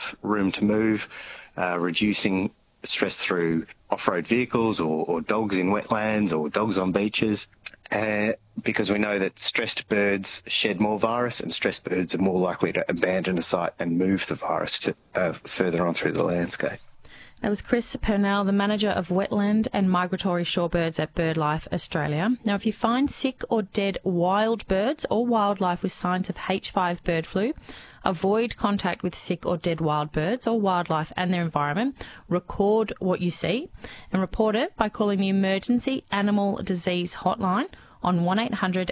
enough room to move, reducing stress through off-road vehicles or dogs in wetlands or dogs on beaches, because we know that stressed birds shed more virus and stressed birds are more likely to abandon a site and move the virus to further on through the landscape. That was Chris Purnell, the manager of wetland and migratory shorebirds at BirdLife Australia. Now, if you find sick or dead wild birds or wildlife with signs of H5 bird flu, avoid contact with sick or dead wild birds or wildlife and their environment. Record what you see and report it by calling the Emergency Animal Disease Hotline on 1800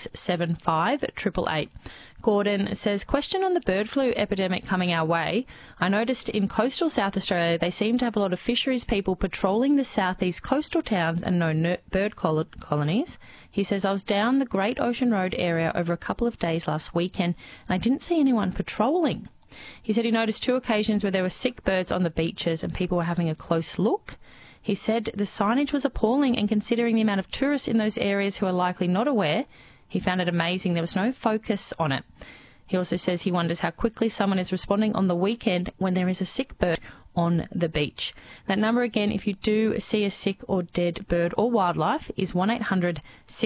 675 888. Gordon says, question on the bird flu epidemic coming our way. I noticed in coastal South Australia they seem to have a lot of fisheries people patrolling the southeast coastal towns and no bird colonies. He says, I was down the Great Ocean Road area over a couple of days last weekend and I didn't see anyone patrolling. He said he noticed 2 occasions where there were sick birds on the beaches and people were having a close look. He said the signage was appalling, and considering the amount of tourists in those areas who are likely not aware, he found it amazing there was no focus on it. He also says he wonders how quickly someone is responding on the weekend when there is a sick bird on the beach. That number again, if you do see a sick or dead bird or wildlife, is 1800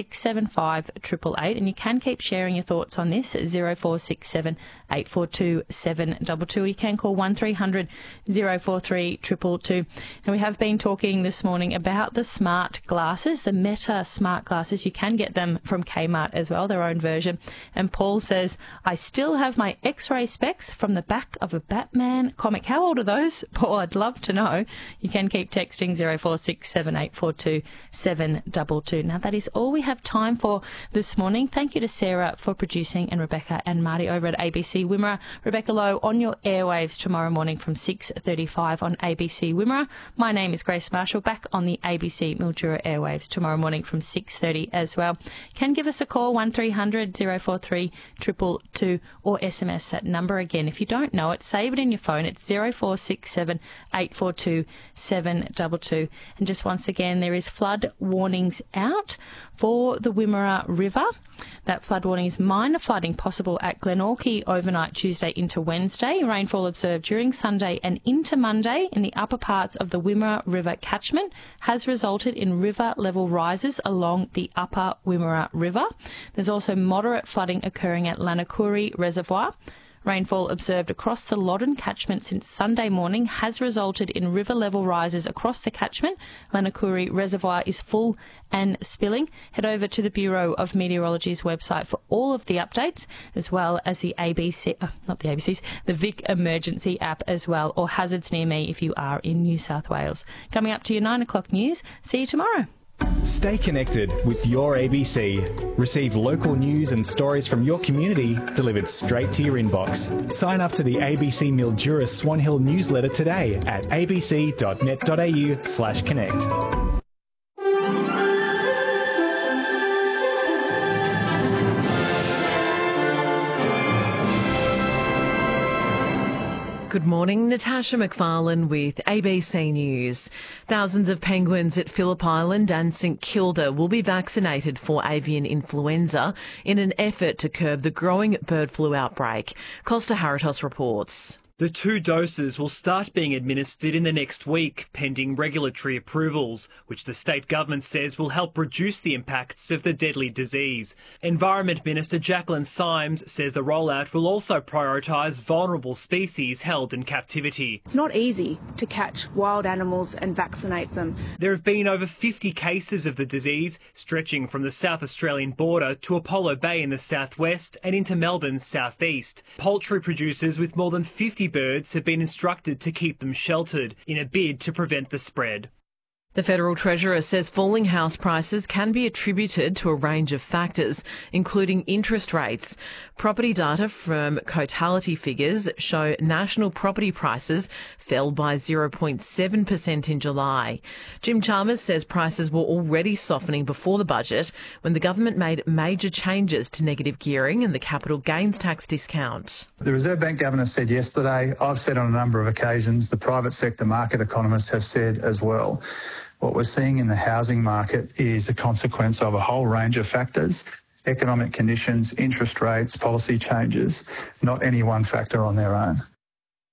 675 888, and you can keep sharing your thoughts on this at 0467 842 722. You can call 1300 043 222. And we have been talking this morning about the smart glasses, the Meta smart glasses. You can get them from Kmart as well, their own version. And Paul says, I still have my X-ray specs from the back of a Batman comic. How old are those, Paul? I'd love to know. You can keep texting 0467 842 722. Now, that is all we have time for this morning. Thank you to Sarah for producing, and Rebecca and Marty over at ABC Wimmera. Rebecca Lowe on your airwaves tomorrow morning from 6:35 on ABC Wimmera. My name is Grace Marshall, back on the ABC Mildura airwaves tomorrow morning from 6:30 as well. Can give us a call, 1300 043 222, or SMS that number again. If you don't know it, save it in your phone. It's 0467 842 722. And just once again, there is flood warnings out for the Wimmera River. That flood warning is minor flooding possible at Glenorchy overnight Tuesday into Wednesday. Rainfall observed during Sunday and into Monday in the upper parts of the Wimmera River catchment has resulted in river level rises along the upper Wimmera River. There's also moderate flooding occurring at Lanakuri Reservoir. Rainfall observed across the Loddon catchment since Sunday morning has resulted in river level rises across the catchment. Lanakuri Reservoir is full and spilling. Head over to the Bureau of Meteorology's website for all of the updates, as well as the the Vic Emergency app as well, or Hazards Near Me if you are in New South Wales. Coming up to your 9 o'clock news. See you tomorrow. Stay connected with your ABC. Receive local news and stories from your community delivered straight to your inbox. Sign up to the ABC Mildura Swan Hill newsletter today at abc.net.au/connect. Good morning, Natasha McFarlane with ABC News. Thousands of penguins at Phillip Island and St Kilda will be vaccinated for avian influenza in an effort to curb the growing bird flu outbreak. Costa Haritos reports. The 2 doses will start being administered in the next week, pending regulatory approvals, which the state government says will help reduce the impacts of the deadly disease. Environment Minister Jacqueline Symes says the rollout will also prioritise vulnerable species held in captivity. It's not easy to catch wild animals and vaccinate them. There have been over 50 cases of the disease, stretching from the South Australian border to Apollo Bay in the southwest and into Melbourne's southeast. Poultry producers with more than 50 birds have been instructed to keep them sheltered in a bid to prevent the spread. The Federal Treasurer says falling house prices can be attributed to a range of factors, including interest rates. Property data from Cotality figures show national property prices fell by 0.7% in July. Jim Chalmers says prices were already softening before the budget when the government made major changes to negative gearing and the capital gains tax discount. The Reserve Bank Governor said yesterday, I've said on a number of occasions, the private sector market economists have said as well. What we're seeing in the housing market is a consequence of a whole range of factors: economic conditions, interest rates, policy changes, not any one factor on their own.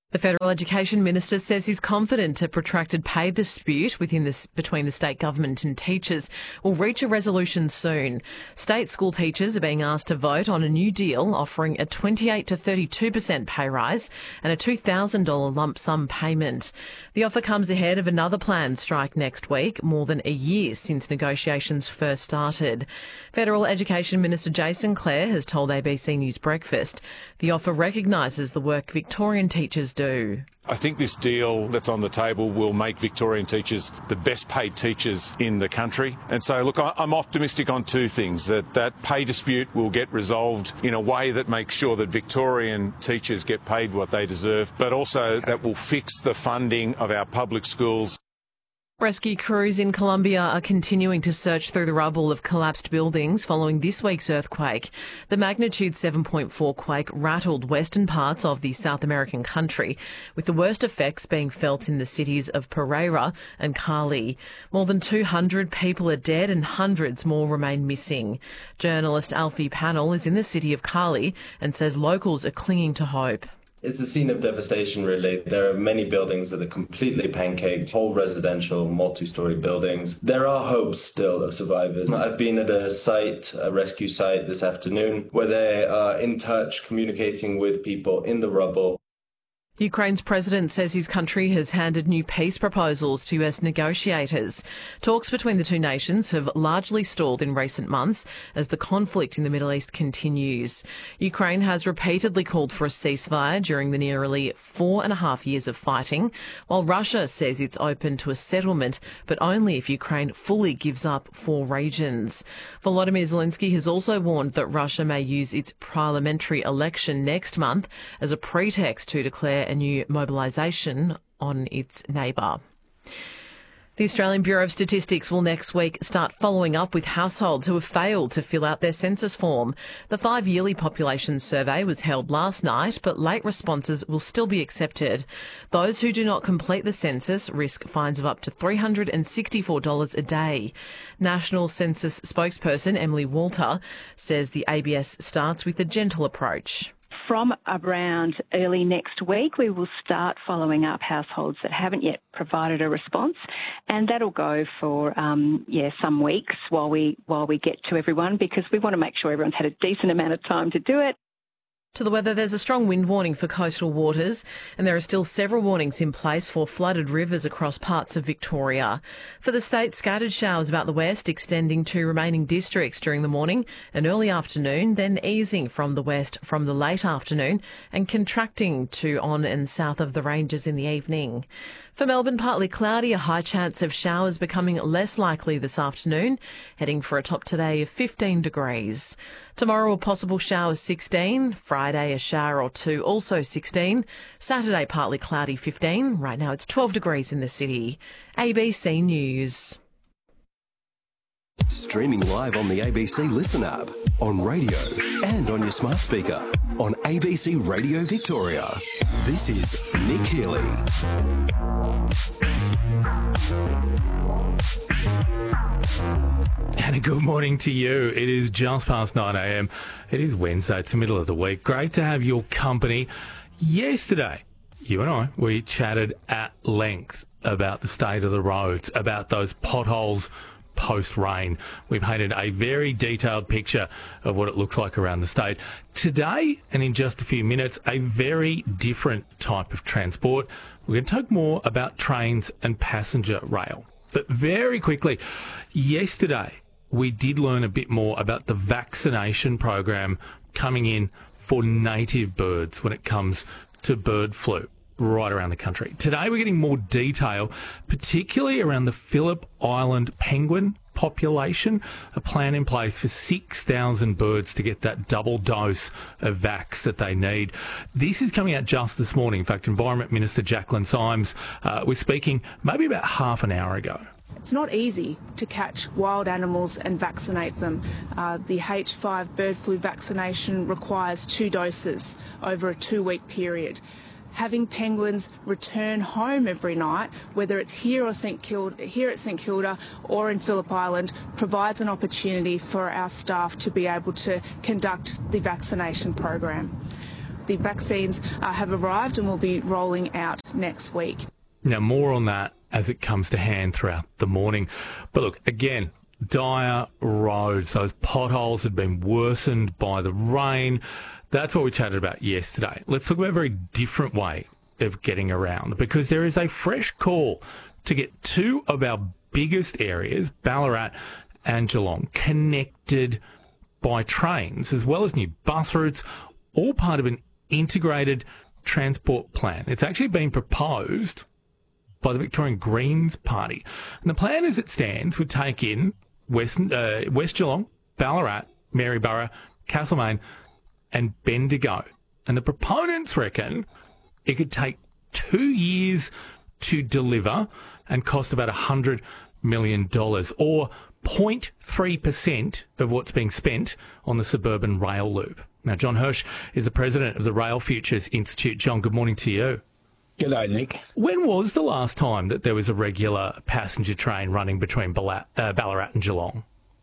The Federal Education Minister says he's confident a protracted pay dispute between the state government and teachers will reach a resolution soon. State school teachers are being asked to vote on a new deal offering a 28 to 32% pay rise and a $2,000 lump sum payment. The offer comes ahead of another planned strike next week, more than a year since negotiations first started. Federal Education Minister Jason Clare has told ABC News Breakfast the offer recognises the work Victorian teachers do. I think this deal that's on the table will make Victorian teachers the best paid teachers in the country. And so, look, I'm optimistic on two things, that pay dispute will get resolved in a way that makes sure that Victorian teachers get paid what they deserve, but also that will fix the funding of our public schools. Rescue crews in Colombia are continuing to search through the rubble of collapsed buildings following this week's earthquake. The magnitude 7.4 quake rattled western parts of the South American country, with the worst effects being felt in the cities of Pereira and Cali. More than 200 people are dead and hundreds more remain missing. Journalist Alfie Panel is in the city of Cali and says locals are clinging to hope. It's a scene of devastation, really. There are many buildings that are completely pancaked, whole residential, multi-storey buildings. There are hopes still of survivors. I've been at a rescue site this afternoon, where they are in touch, communicating with people in the rubble. Ukraine's president says his country has handed new peace proposals to US negotiators. Talks between the two nations have largely stalled in recent months as the conflict in the Middle East continues. Ukraine has repeatedly called for a ceasefire during the nearly 4.5 years of fighting, while Russia says it's open to a settlement, but only if Ukraine fully gives up 4 regions. Volodymyr Zelensky has also warned that Russia may use its parliamentary election next month as a pretext to declare a new mobilisation on its neighbour. The Australian Bureau of Statistics will next week start following up with households who have failed to fill out their census form. The 5-yearly population survey was held last night, but late responses will still be accepted. Those who do not complete the census risk fines of up to $364 a day. National Census spokesperson Emily Walter says the ABS starts with a gentle approach. From around early next week, we will start following up households that haven't yet provided a response, and that'll go for some weeks while we get to everyone, because we want to make sure everyone's had a decent amount of time to do it. To the weather, there's a strong wind warning for coastal waters, and there are still several warnings in place for flooded rivers across parts of Victoria. For the state, scattered showers about the west extending to remaining districts during the morning and early afternoon, then easing from the west from the late afternoon and contracting to on and south of the ranges in the evening. For Melbourne, partly cloudy, a high chance of showers becoming less likely this afternoon, heading for a top today of 15 degrees. Tomorrow, a possible shower 16. Friday, a shower or 2, also 16. Saturday, partly cloudy 15. Right now, it's 12 degrees in the city. ABC News. Streaming live on the ABC Listen app, on radio and on your smart speaker, on ABC Radio Victoria. This is Nick Healy. And a good morning to you. It is just past 9 a.m. It is Wednesday. It's the middle of the week. Great to have your company. Yesterday, you and I, we chatted at length about the state of the roads, about those potholes post-rain. We painted a very detailed picture of what it looks like around the state. Today, and in just a few minutes, a very different type of transport. We're going to talk more about trains and passenger rail. But very quickly, yesterday, we did learn a bit more about the vaccination program coming in for native birds when it comes to bird flu right around the country. Today we're getting more detail, particularly around the Phillip Island penguin population, a plan in place for 6,000 birds to get that double dose of vax that they need. This is coming out just this morning. In fact, Environment Minister Jacqueline Symes was speaking maybe about half an hour ago. It's not easy to catch wild animals and vaccinate them. The H5 bird flu vaccination requires 2 doses over a 2-week period. Having penguins return home every night, whether it's here at St Kilda or in Phillip Island, provides an opportunity for our staff to be able to conduct the vaccination program. the vaccines have arrived and will be rolling out next week. Now, more on that as it comes to hand throughout the morning. But look, again, dire roads. Those potholes had been worsened by the rain. That's what we chatted about yesterday. Let's talk about a very different way of getting around, because there is a fresh call to get two of our biggest areas, Ballarat and Geelong, connected by trains, as well as new bus routes, all part of an integrated transport plan. It's actually been proposed by the Victorian Greens Party. And the plan as it stands would take in West Geelong, Ballarat, Maryborough, Castlemaine and Bendigo. And the proponents reckon it could take 2 years to deliver and cost about $100 million, or 0.3% of what's being spent on the suburban rail loop. Now, John Hirsch is the president of the Rail Futures Institute. John, good morning to you. G'day, Nick. When was the last time that there was a regular passenger train running between Ballarat and Geelong?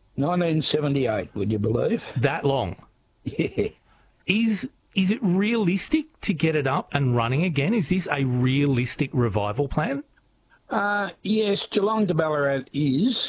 1978, would you believe? That long? Yeah. Is it realistic to get it up and running again? Is this a realistic revival plan? Yes, Geelong to Ballarat is,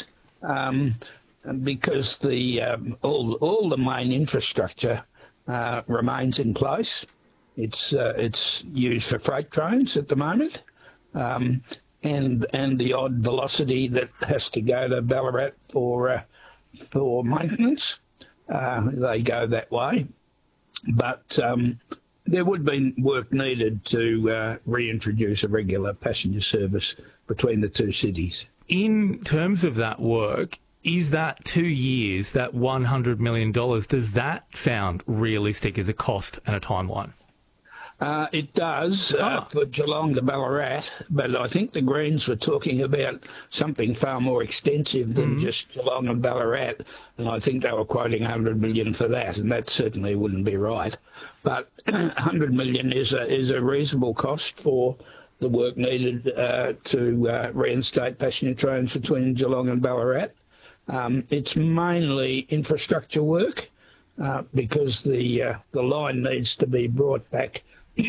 because the all the main infrastructure remains in place. It's used for freight trains at the moment, and the odd velocity that has to go to Ballarat for maintenance, they go that way. But there would be work needed to reintroduce a regular passenger service between the two cities. In terms of that work, is that 2 years, that $100 million, does that sound realistic as a cost and a timeline? It does for Geelong to Ballarat, but I think the Greens were talking about something far more extensive than just Geelong and Ballarat, and I think they were quoting $100 million for that, and that certainly wouldn't be right. But $100 million is a reasonable cost for the work needed to reinstate passenger trains between Geelong and Ballarat. It's mainly infrastructure work because the line needs to be brought back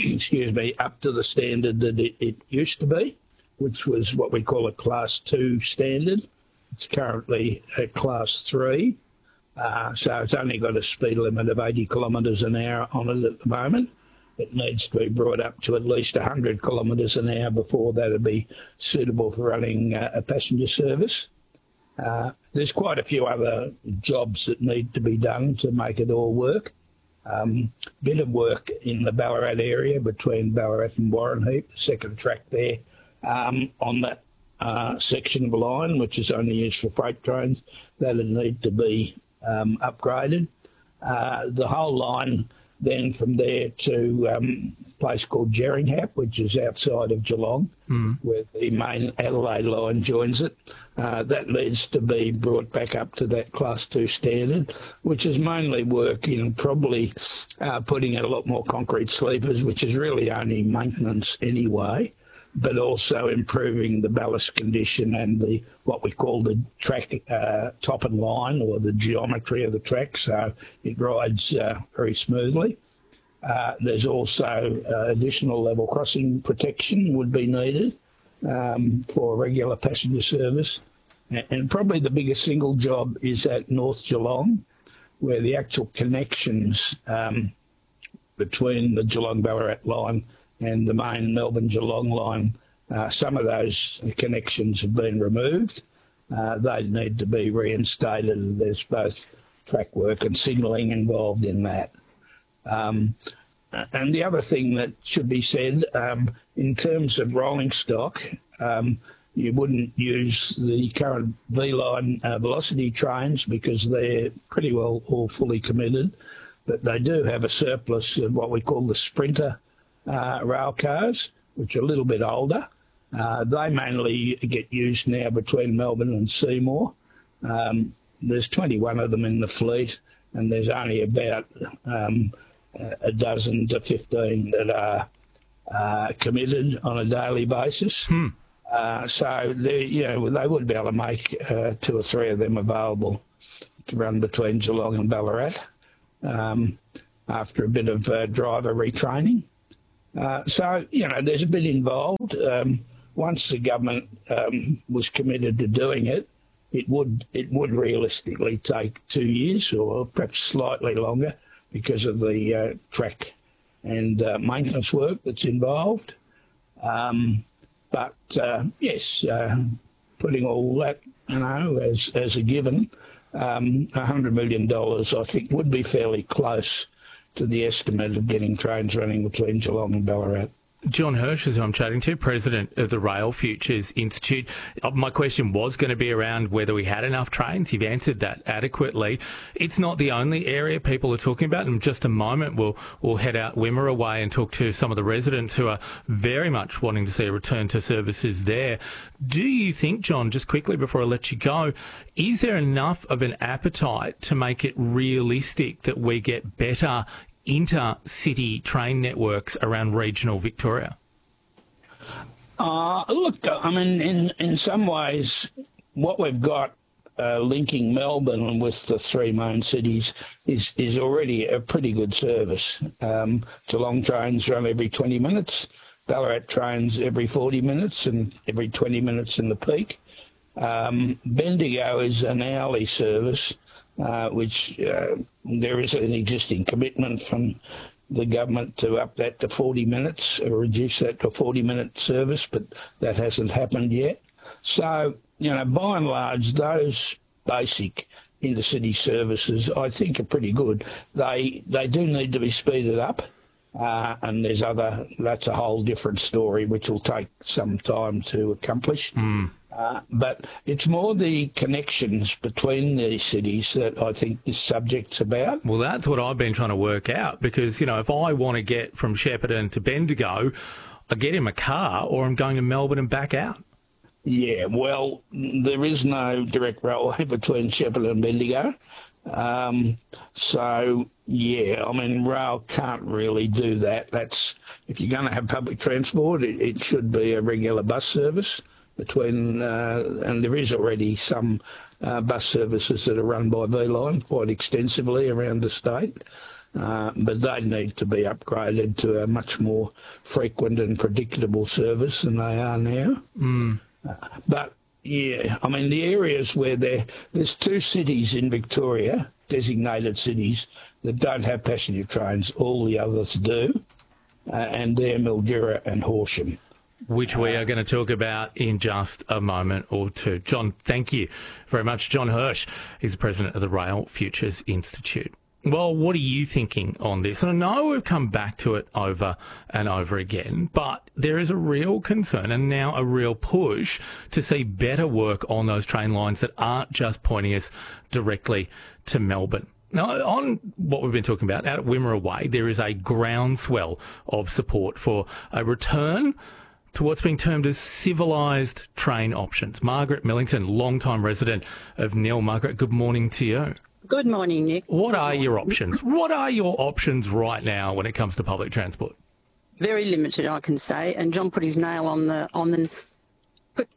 up to the standard that it used to be, which was what we call a Class 2 standard. It's currently a Class 3, so it's only got a speed limit of 80 kilometres an hour on it at the moment. It needs to be brought up to at least 100 kilometres an hour before that would be suitable for running a passenger service. There's quite a few other jobs that need to be done to make it all work. Bit of work in the Ballarat area between Ballarat and Warrenheip, the second track there on that section of the line, which is only used for freight trains. That'll need to be upgraded. The whole line then from there to a place called Jerringhap, which is outside of Geelong, where the main Adelaide line joins it. That needs to be brought back up to that Class 2 standard, which is mainly work in probably putting in a lot more concrete sleepers, which is really only maintenance anyway, but also improving the ballast condition and what we call the track top and line, or the geometry of the track, so it rides very smoothly. There's also additional level crossing protection would be needed for regular passenger service. And probably the biggest single job is at North Geelong, where the actual connections between the Geelong-Ballarat line and the main Melbourne-Geelong line, some of those connections have been removed. They need to be reinstated. There's both track work and signalling involved in that. And the other thing that should be said, in terms of rolling stock, you wouldn't use the current V-line velocity trains because they're pretty well all fully committed, but they do have a surplus of what we call the Sprinter rail cars, which are a little bit older. They mainly get used now between Melbourne and Seymour. There's 21 of them in the fleet, and there's only about a dozen to 15 that are committed on a daily basis. So they would be able to make 2 or 3 of them available to run between Geelong and Ballarat. after a bit of driver retraining. So, there's a bit involved. Once the government was committed to doing it, it would realistically take 2 years or perhaps slightly longer because of the track and maintenance work that's involved. But yes, putting all that, as a given, $100 million, I think, would be fairly close to the estimate of getting trains running between Geelong and Ballarat. John Hirsch is who I'm chatting to, President of the Rail Futures Institute. My question was going to be around whether we had enough trains. You've answered that adequately. It's not the only area people are talking about. In just a moment, we'll head out Wimmera way and talk to some of the residents who are very much wanting to see a return to services there. Do you think, John, just quickly before I let you go, is there enough of an appetite to make it realistic that we get better inter-city train networks around regional Victoria? Look, I mean, in some ways, what we've got linking Melbourne with the three main cities is already a pretty good service. Geelong trains run every 20 minutes, Ballarat trains every 40 minutes and every 20 minutes in the peak. Bendigo is an hourly service, which there is an existing commitment from the government to up that to 40 minutes or reduce that to a 40-minute service, but that hasn't happened yet. So, by and large, those basic intercity services, I think, are pretty good. They do need to be speeded up, and that's a whole different story, which will take some time to accomplish. But it's more the connections between these cities that I think this subject's about. Well, that's what I've been trying to work out, because, if I want to get from Shepparton to Bendigo, I get in my car or I'm going to Melbourne and back out. Yeah, well, there is no direct railway between Shepparton and Bendigo. So, yeah, I mean, rail can't really do that. If you're going to have public transport, it should be a regular bus service between, and there is already some bus services that are run by V-Line quite extensively around the state, but they need to be upgraded to a much more frequent and predictable service than they are now. But, yeah, I mean, the areas where there's two cities in Victoria, designated cities, that don't have passenger trains, all the others do, and they're Mildura and Horsham, which we are going to talk about in just a moment or two. John, thank you very much. John Hirsch is the president of the Rail Futures Institute. Well, what are you thinking on this? And I know we've come back to it over and over again, but there is a real concern and now a real push to see better work on those train lines that aren't just pointing us directly to Melbourne. Now, on what we've been talking about, out at Wimmera Way, there is a groundswell of support for a return to what's being termed as civilised train options. Margaret Millington, long-time resident of Neil. Margaret, good morning to you. Good morning, Nick. What are your options? What are your options right now when it comes to public transport? Very limited, I can say. And John put his nail on the put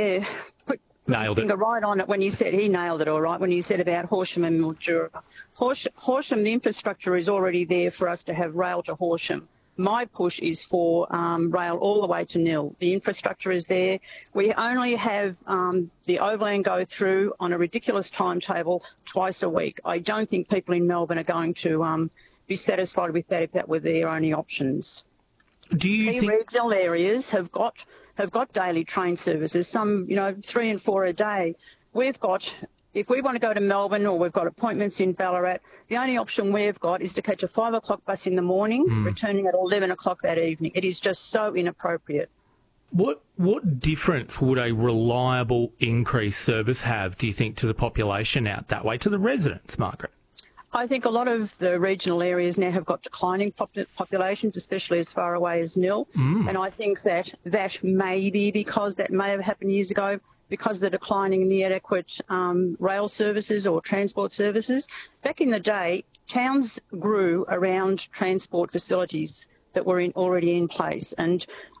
nailed his finger right on it when he said he nailed it all right when he said about Horsham and Mildura. Horsham, the infrastructure is already there for us to have rail to Horsham. My push is for rail all the way to Nil. The infrastructure is there. We only have the overland go through on a ridiculous timetable twice a week. I don't think people in Melbourne are going to be satisfied with that if that were their only options. Do you think regional areas have got daily train services, some 3 and 4 a day. We've got, if we want to go to Melbourne or we've got appointments in Ballarat, the only option we've got is to catch a 5 o'clock bus in the morning, returning at 11 o'clock that evening. It is just so inappropriate. What difference would a reliable increased service have, do you think, to the population out that way, to the residents, Margaret? I think a lot of the regional areas now have got declining populations, especially as far away as Nil. And I think that may be because that may have happened years ago, because of the declining and the inadequate rail services or transport services. Back in the day, towns grew around transport facilities that were already in place. And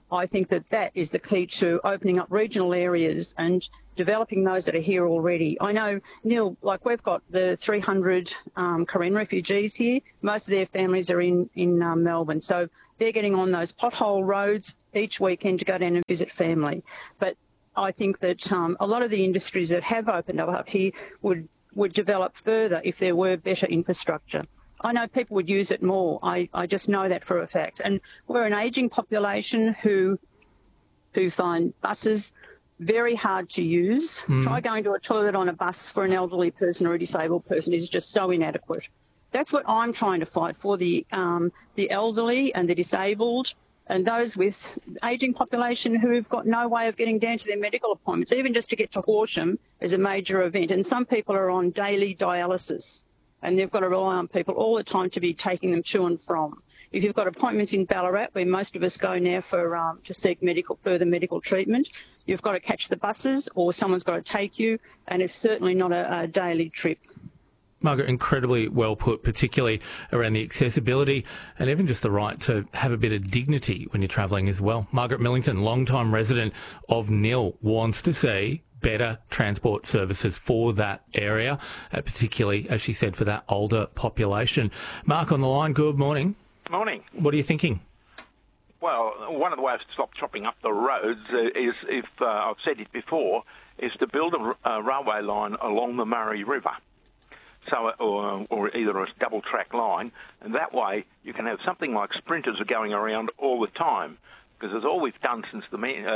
I think that is the key to opening up regional areas and developing those that are here already. I know, Neil, like we've got the 300 Karen refugees here. Most of their families are in Melbourne. So they're getting on those pothole roads each weekend to go down and visit family. But I think that a lot of the industries that have opened up here would develop further if there were better infrastructure. I know people would use it more. I just know that for a fact. And we're an ageing population who find buses very hard to use. Try going to a toilet on a bus for an elderly person or a disabled person is just so inadequate. That's what I'm trying to fight for, the elderly and the disabled and those with ageing population who've got no way of getting down to their medical appointments, even just to get to Horsham is a major event. And some people are on daily dialysis and they've got to rely on people all the time to be taking them to and from. If you've got appointments in Ballarat, where most of us go now for to seek further medical treatment, you've got to catch the buses or someone's got to take you, and it's certainly not a daily trip. Margaret, incredibly well put, particularly around the accessibility and even just the right to have a bit of dignity when you're travelling as well. Margaret Millington, long-time resident of Nil, wants to see better transport services for that area, particularly, as she said, for that older population. Mark on the line, good morning. Morning. What are you thinking? Well, one of the ways to stop chopping up the roads is, if I've said it before, is to build a railway line along the Murray River, so or either a double-track line, and that way you can have something like sprinters are going around all the time, because it's all we've done since the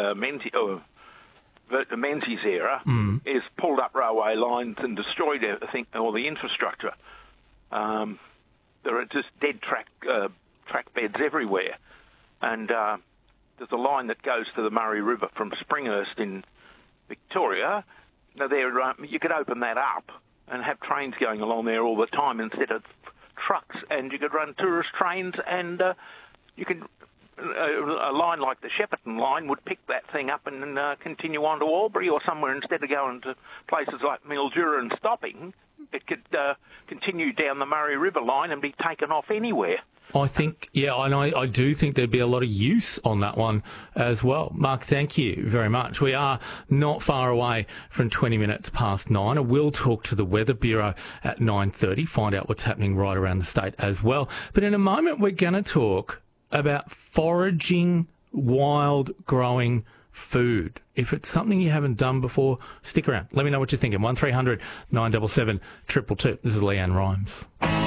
Menzies era is pulled up railway lines and destroyed everything, all the infrastructure. There are just dead track beds everywhere. And there's a line that goes to the Murray River from Springhurst in Victoria. Now, you could open that up and have trains going along there all the time instead of trucks, and you could run tourist trains, and you could a line like the Shepparton line would pick that thing up and continue on to Albury or somewhere instead of going to places like Mildura and stopping. It could continue down the Murray River line and be taken off anywhere. I think, and I do think there'd be a lot of use on that one as well. Mark, thank you very much. We are not far away from 20 minutes past 9. I will talk to the Weather Bureau at 9:30, find out what's happening right around the state as well. But in a moment, we're going to talk about foraging wild growing food. If it's something you haven't done before, stick around. Let me know what you're thinking. 1300 977 222. This is Leanne Rimes.